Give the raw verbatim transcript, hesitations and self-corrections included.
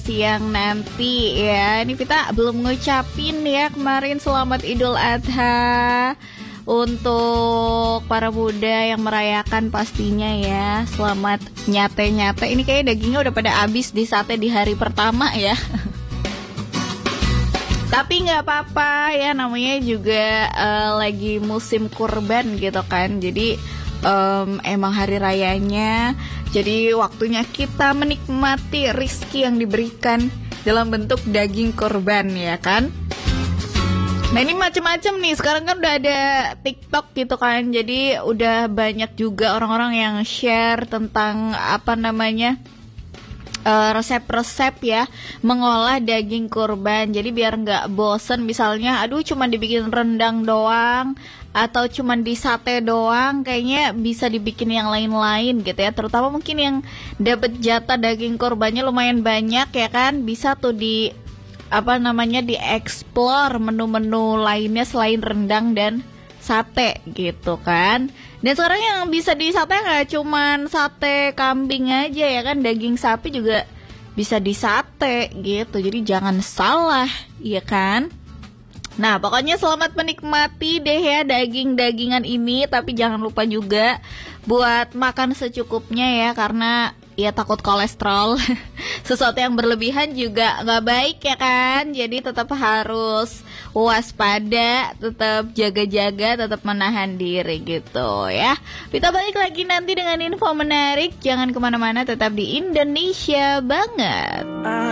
siang nanti ya. Ini kita belum ngucapin ya kemarin selamat Idul Adha untuk para muda yang merayakan pastinya ya. Selamat nyate-nyate. Ini kayaknya dagingnya udah pada habis di sate di hari pertama ya. Tapi nggak apa-apa ya, namanya juga uh, lagi musim kurban gitu kan. Jadi um, emang hari rayanya, jadi waktunya kita menikmati rizki yang diberikan dalam bentuk daging kurban ya kan. Nah ini macam-macam nih, sekarang kan udah ada TikTok gitu kan. Jadi udah banyak juga orang-orang yang share tentang apa namanya Uh, resep-resep ya mengolah daging kurban. Jadi biar nggak bosen, misalnya aduh cuman dibikin rendang doang atau cuman di sate doang, kayaknya bisa dibikin yang lain-lain gitu ya. Terutama mungkin yang dapat jatah daging kurbannya lumayan banyak ya kan, bisa tuh di apa namanya dieksplor menu-menu lainnya selain rendang dan sate gitu kan. Dan sekarang yang bisa di sate nggak cuman sate kambing aja ya kan, daging sapi juga bisa di sate gitu. Jadi jangan salah ya kan. Nah pokoknya selamat menikmati deh ya daging-dagingan ini. Tapi jangan lupa juga buat makan secukupnya ya, karena ya takut kolesterol. Sesuatu yang berlebihan juga nggak baik ya kan. Jadi tetap harus waspada, tetap jaga-jaga, tetap menahan diri gitu ya. Kita balik lagi nanti dengan info menarik. Jangan kemana-mana, tetap di Indonesia Banget.